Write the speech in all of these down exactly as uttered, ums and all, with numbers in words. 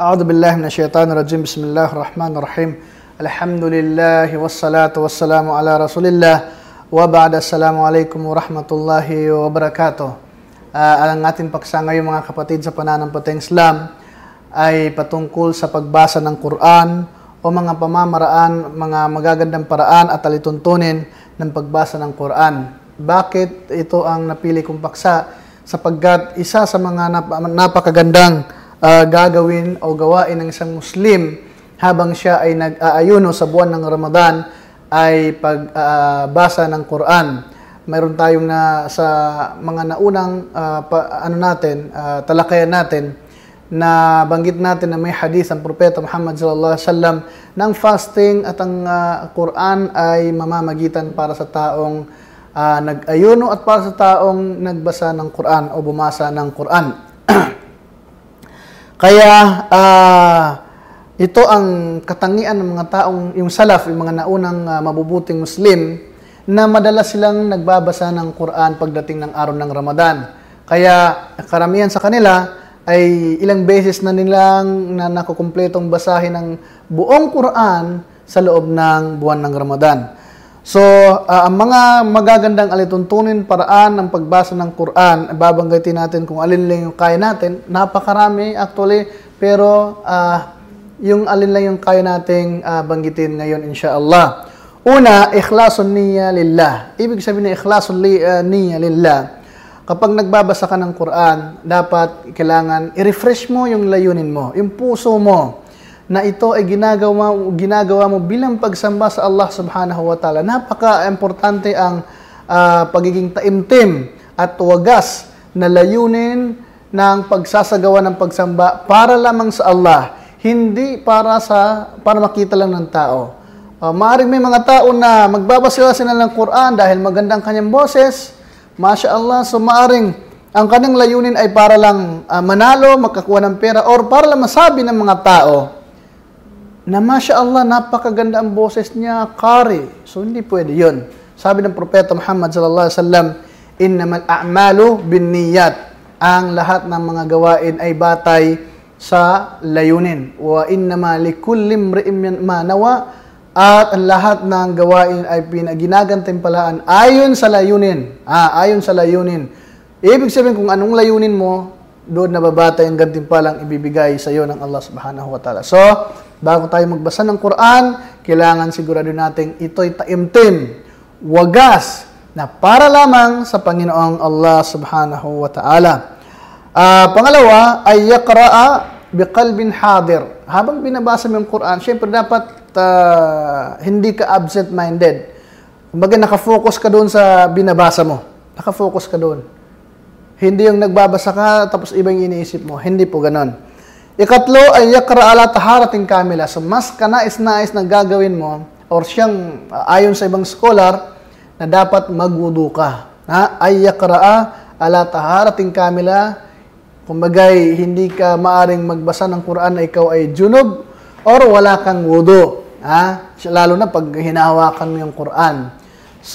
أعوذ بالله من الشيطان الرجيم بسم الله الرحمن الرحيم الحمد لله والصلاة والسلام على رسول الله وبعد السلام عليكم ورحمة الله وبركاته. Uh, ang ating paksa ngayon mga kapatid sa pananampalatayang Islam ay patungkol sa pagbasa ng Quran o mga pamamaraan, mga magagandang paraan at alituntunin ng pagbasa ng Quran. Bakit ito ang napili kong paksa? Sapagkat isa sa mga nap- napakagandang Uh, gagawin o gawain ng isang Muslim habang siya ay nag-aayuno sa buwan ng Ramadan ay pagbasa uh, ng Quran. Mayroon tayong na sa mga naunang uh, pa, ano natin, uh, talakayan natin na banggit natin na may hadith ang Propeta Muhammad sallallahu alaihi wasallam ng fasting at ang uh, Quran ay mamamagitan para sa taong uh, nag-ayuno at para sa taong nagbasa ng Quran o bumasa ng Quran. Kaya uh, ito ang katangian ng mga taong, yung salaf, yung mga naunang uh, mabubuting Muslim, na madalas silang nagbabasa ng Quran pagdating ng araw ng Ramadan. Kaya karamihan sa kanila ay ilang beses na nilang na nakukumpletong basahin ng buong Quran sa loob ng buwan ng Ramadan. So, uh, ang mga magagandang alituntunin paraan ng pagbasa ng Quran, babanggitin natin kung alin lang yung kaya natin. Napakarami actually, pero uh, yung alin lang yung kaya nating uh, banggitin ngayon insyaallah. Una, ikhlasun niyya lillah. Ibig sabihin na ikhlasun li, uh, niyya lillah. Kapag nagbabasa ka ng Quran, dapat kailangan i-refresh mo yung layunin mo, yung puso mo, na ito ay ginagawa, ginagawa mo bilang pagsamba sa Allah subhanahu wa ta'ala. Napaka-importante ang uh, pagiging taimtim at wagas na layunin ng pagsasagawa ng pagsamba para lamang sa Allah, hindi para sa para makita lang ng tao. Uh, maaaring may mga tao na magbabasa sila ng Quran dahil magandang kanyang boses, Masya Allah, so maaaring ang kanyang layunin ay para lang uh, manalo, makakuha ng pera, or para lang masabi ng mga tao na Masya Allah, napakaganda ang boses niya, kari. So, hindi pwede yun. Sabi ng Propeta Muhammad sallallahu alaihi wasallam, innamal a'malu binniyat. Ang lahat ng mga gawain ay batay sa layunin. Wa innama likulli imri'in ma nawa. At ang lahat ng gawain ay pinaginagantimpalaan ayon sa layunin. Ah, ayon sa layunin. Ibig sabihin, kung anong layunin mo, doon nababatay ang gantimpalang ibibigay sa iyo ng Allah subhanahu wa ta'ala. So, bago tayo magbasa ng Quran, kailangan sigurado natin ito'y taimtim, wagas, na para lamang sa Panginoong Allah subhanahu wa ta'ala. Uh, pangalawa, ay yakra'a biqalbin hadir. Habang binabasa mo yung Quran, syempre dapat uh, hindi ka absent-minded. Kumbaga, nakafocus ka doon sa binabasa mo. Nakafocus ka doon. Hindi yung nagbabasa ka, tapos ibang iniisip mo. Hindi po ganon. Ikatlo ay yakra ala taharatin kamila. So, mas kanais-nais na gagawin mo, or siyang uh, ayon sa ibang scholar, na dapat magwudu ka. Ha? Ay yakra ala taharatin kamila. Kumbagay, hindi ka maaring magbasa ng Quran na ikaw ay junub, or wala kang wudu. Ha? Lalo na pag hinahawakan mo yung Quran. So,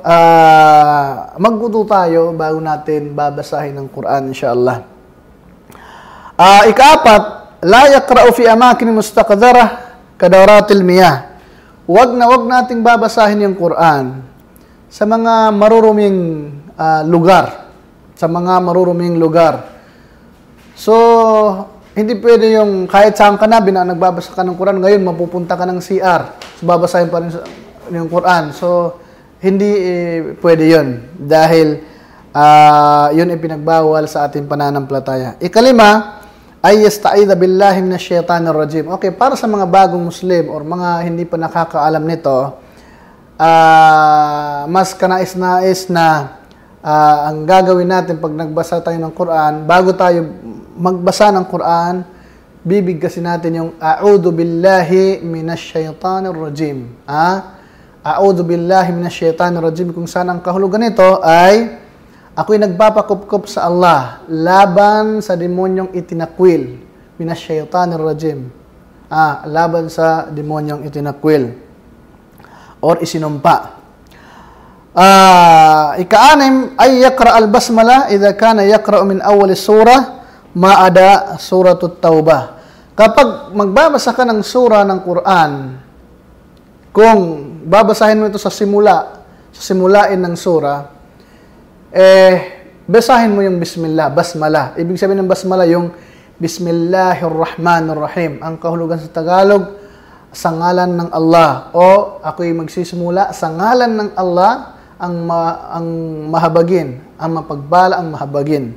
uh, magwudu tayo bago natin babasahin ng Quran, insyaAllah. Uh, ikaapat, la yakra'u fi amakin mustaqdarah kadawratil miyah. Huwag na huwag nating babasahin yung Quran sa mga maruruming uh, lugar. Sa mga maruruming lugar. So, hindi pwede yung kahit saan ka na, bina, nagbabasa ka ng Quran, ngayon mapupunta ka ng C R. So, babasahin pa rin yung Quran. So, hindi eh, pwede yun dahil uh, yun ay pinagbawal sa ating pananampalataya. Ikalima ay yasta'idha billahi minash shaitanir rajim. Okay, para sa mga bagong Muslim or mga hindi pa nakakaalam nito, uh, mas kanais-nais na uh, ang gagawin natin pag nagbasa tayo ng Quran, bago tayo magbasa ng Quran, bibigkasin natin yung a'udhu billahi minash shaitanir rajim. Ah? A'udhu billahi minash shaitanir rajim, kung saan ang kahulugan nito ay ako'y nagpapakupkup sa Allah laban sa demonyong itinakwil. Minash shaitanir rajim. Ah, laban sa demonyong itinakwil or isinumpa. Ah, ika-anim ay yaqra al-basmala idha kana yaqra min awwal surah ma ada suratut taubah. Kapag magbabasa ka ng sura ng Quran, kung babasahin mo ito sa simula, sa simulain ng sura, eh, basahin mo yung Bismillah, Basmala. Ibig sabihin ng Basmala, yung Bismillahirrahmanirrahim. Ang kahulugan sa Tagalog, sa ngalan ng Allah. O ako'y magsisimula sa ngalan ng Allah, ang, ma, ang mahabagin, ang mapagbala, ang mahabagin.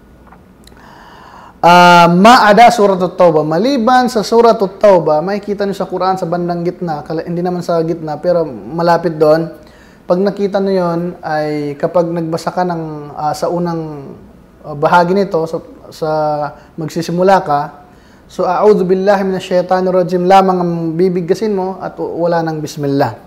Uh, Ma'ada Surat At-Tawbah. Maliban sa Surat At-Tawbah, makikita niyo sa Quran sa bandang gitna, hindi naman sa gitna, pero malapit doon. Pag nakita niyo yon ay kapag nagbasa ka ng, uh, sa unang uh, bahagi nito, sa, sa magsisimula ka, so a'udhu billahi minash shaitanir rajim lamang ang bibigkasin mo at wala ng Bismillah.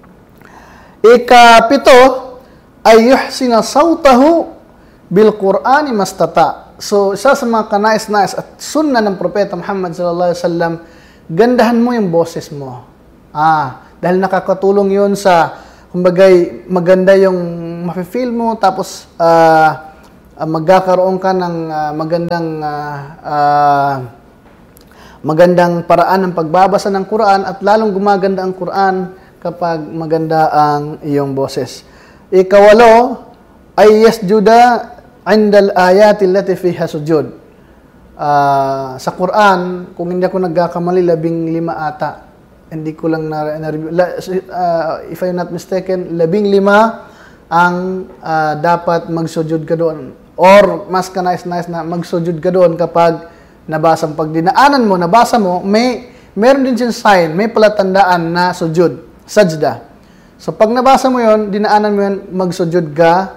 Ikapito ay yuhsina sawtahu bil Qur'ani mastata. So, isa sa mga kanais-nais at sunna ng Propeta Muhammad sallallahu alaihi wasallam, gandahan mo yung boses mo. Ah, dahil nakakatulong yun sa, kumbagay, maganda yung mafe-feel mo, tapos uh, uh, magkakaroon ka ng uh, magandang uh, uh, magandang paraan ng pagbabasa ng Quran at lalong gumaganda ang Quran kapag maganda ang iyong boses. Ikawalo ay yasjuda indal ayati allati fiha sujud. Uh, sa Quran, kung hindi ako nagkakamali, labing lima ata. Hindi ko lang na, na uh, if I'm not mistaken, labing lima ang uh, dapat magsujud ka doon. Or mas kanais-nais na magsujud ka doon kapag nabasa mo. Pag dinaanan mo, nabasa mo, may meron din siyang sign, may palatandaan na sujud, sajda. So pag nabasa mo yon, dinaanan mo yon, magsujud ka.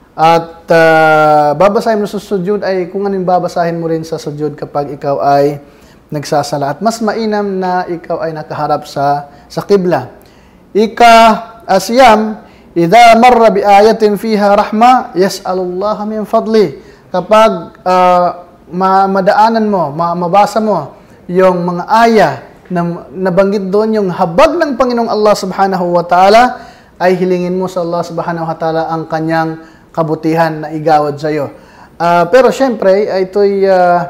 At uh, babasahin mo sa sujud ay kung anong babasahin mo rin sa sujud kapag ikaw ay nagsasala. At mas mainam na ikaw ay nakaharap sa sa qibla. Ika asyam, idha marra bi ayatin fiha rahma, yas'alullaha min fadli. Kapag uh, ma madaanan mo, ma mabasa mo yung mga aya na nabanggit doon, yung habag ng Panginoong Allah subhanahu wa ta'ala, ay hilingin mo sa Allah subhanahu wa ta'ala ang kanyang kabutihan na igawad sa iyo. Uh, pero syempre, ito'y uh,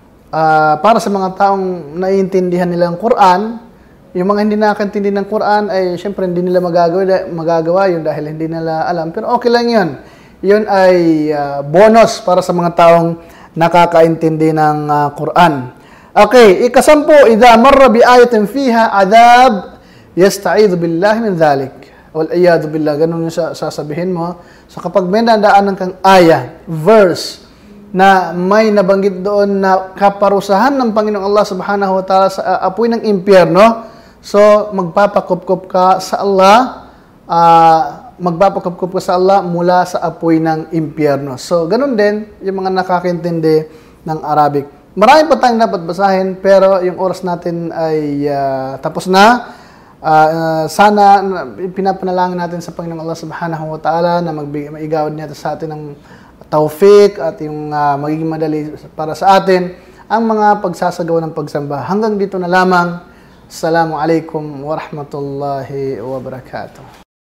uh, para sa mga taong naiintindihan nila ang Quran. Yung mga hindi nakakaintindi ng Quran ay syempre hindi nila magagawa, magagawa yun dahil hindi nila alam. Pero okay lang yun. Yun ay uh, bonus para sa mga taong nakakaintindi ng uh, Quran. Okay, ikasampu, idha marra bi ayatin fiha adab, yasta'idhu billahi min dhalik. Wal-iyadu billah, ganun yung sasabihin mo. So kapag may nadaanan kang aya, verse, na may nabanggit doon na kaparusahan ng Panginoong Allah subhanahu wa ta'ala sa uh, apoy ng impyerno, so magpapakupkup ka sa Allah, uh, magpapakupkup ka sa Allah mula sa apoy ng impyerno. So ganun din yung mga nakakaintindi ng Arabic. Marami pa tayong dapat basahin, pero yung oras natin ay uh, tapos na. Uh, sana pinapanalangin natin sa Panginoong Allah subhanahu wa ta'ala na maigawad niya sa atin ng taufik at yung uh, magiging madali para sa atin ang mga pagsasagawa ng pagsamba. Hanggang dito na lamang. Assalamu alaikum wa rahmatullahi wa barakatuh.